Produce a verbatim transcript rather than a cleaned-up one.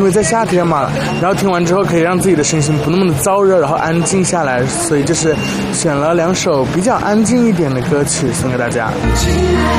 为在夏天嘛，然后听完之后可以让自己的身心不那么的燥热，然后安静下来，所以就是选了两首比较安静一点的歌曲送给大家。 亲爱